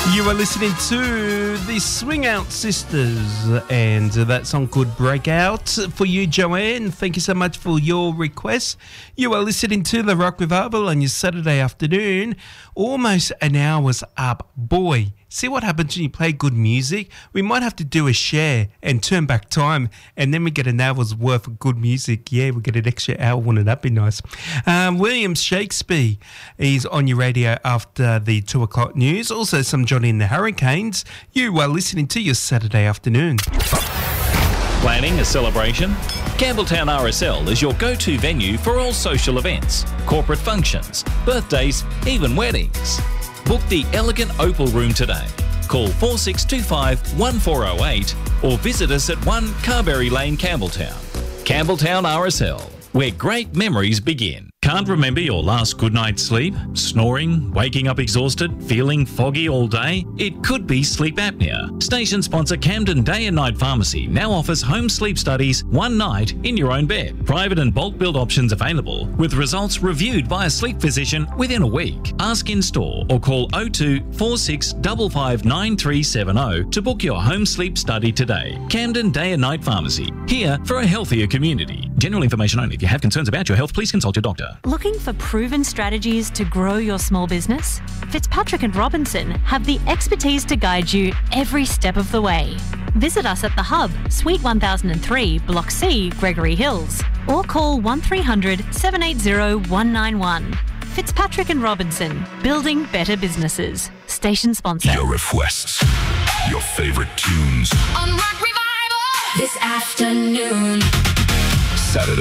You are listening to the Swing Out Sisters, and that song called Breakout for you, Joanne. Thank you so much for your request. You are listening to The Rock Revival on your Saturday afternoon. Almost an hour's up. Boy, see what happens when you play good music? We might have to do a share and turn back time, and then we get an hour's worth of good music. Yeah, we get an extra hour. Wouldn't that be nice? William Shakespeare is on your radio after the 2 o'clock news. Also, some Johnny and the Hurricanes. You are listening to your Saturday afternoon. Planning a celebration? Campbelltown RSL is your go-to venue for all social events, corporate functions, birthdays, even weddings. Book the elegant Opal Room today. Call 4625 1408 or visit us at 1 Carberry Lane, Campbelltown. Campbelltown RSL, where great memories begin. Can't remember your last good night's sleep? Snoring? Waking up exhausted? Feeling foggy all day? It could be sleep apnea. Station sponsor Camden Day and Night Pharmacy now offers home sleep studies one night in your own bed. Private and bulk billed options available with results reviewed by a sleep physician within a week. Ask in store or call 02 4655 9370 to book your home sleep study today. Camden Day and Night Pharmacy, here for a healthier community. General information only. If you have concerns about your health, please consult your doctor. Looking for proven strategies to grow your small business? Fitzpatrick and Robinson have the expertise to guide you every step of the way. Visit us at The Hub, Suite 1003, Block C, Gregory Hills, or call 1300 780 191. Fitzpatrick and Robinson, building better businesses. Station sponsor. Your requests, your favorite tunes. On Rock Revival this afternoon. Saturday.